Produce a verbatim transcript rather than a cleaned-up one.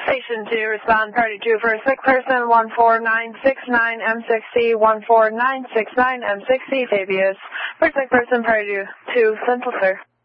Station two, respond party two for a sick person, one four nine six nine M six C, one four nine six nine M six C, Fabius. For sick person, party two, Central, sir.